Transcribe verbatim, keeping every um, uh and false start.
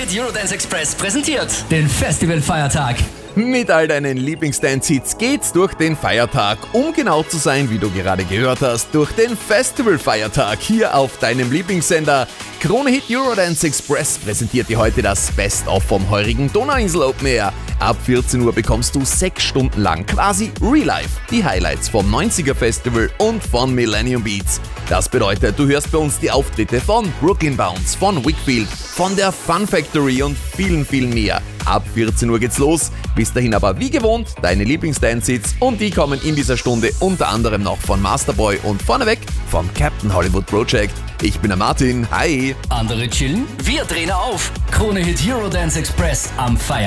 Hit Eurodance Express präsentiert den Festivalfeiertag. Mit all deinen Lieblingsdance-Hits geht's durch den Feiertag. Um genau zu sein, wie du gerade gehört hast, durch den Festivalfeiertag hier auf deinem Lieblingssender. Krone Hit Eurodance Express präsentiert dir heute das Best-of vom heurigen Donauinsel Open Air. Ab vierzehn Uhr bekommst du sechs Stunden lang quasi Real Life die Highlights vom neunziger Festival und von Millennium Beats. Das bedeutet, du hörst bei uns die Auftritte von Brooklyn Bounce, von Wickfield, von der Fun Factory und vielen, vielen mehr. Ab vierzehn Uhr geht's los. Bis dahin aber wie gewohnt deine Lieblings-Dance-Hits und die kommen in dieser Stunde unter anderem noch von Masterboy und vorneweg vom Captain Hollywood Project. Ich bin der Martin, hi! Andere chillen, wir drehen auf. Krone Hit Eurodance Express am Feiertag.